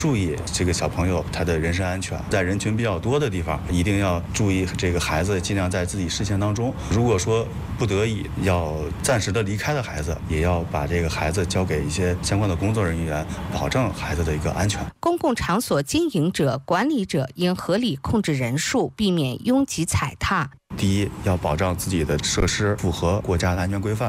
注意这个小朋友他的人身安全，在人群比较多的地方，一定要注意这个孩子尽量在自己视线当中。如果说不得已要暂时的离开的孩子，也要把这个孩子交给一些相关的工作人员，保证孩子的一个安全。 公共场所经营者、管理者应合理控制人数，避免拥挤踩踏。 第一，要保障自己的设施符合国家的安全规范。